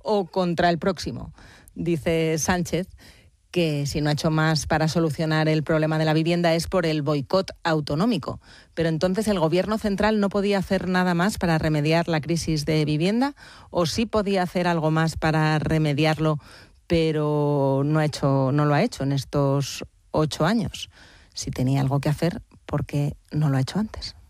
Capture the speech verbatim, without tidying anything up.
o contra el próximo. Dice Sánchez que si no ha hecho más para solucionar el problema de la vivienda es por el boicot autonómico. Pero entonces, ¿el Gobierno central no podía hacer nada más para remediar la crisis de vivienda? ¿O sí podía hacer algo más para remediarlo, pero no ha hecho, no lo ha hecho en estos ocho años? Si tenía algo que hacer, ¿por qué no lo ha hecho antes?